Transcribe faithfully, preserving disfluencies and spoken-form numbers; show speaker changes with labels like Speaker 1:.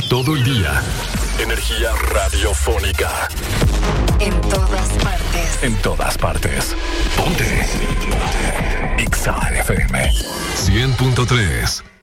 Speaker 1: Todo el día. Energía radiofónica.
Speaker 2: En todas partes.
Speaker 1: En todas partes. Ponte. Ponte. Exa F M. cien punto tres.